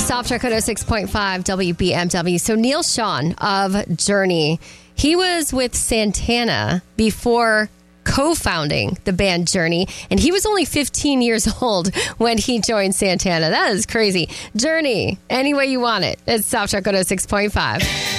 Soft Track 106.5 WBMW. So Neil Sean of Journey, he was with Santana before co-founding the band Journey, and he was only 15 years old when he joined Santana. That is crazy. Journey, any way you want it. It's Soft Track 106.5.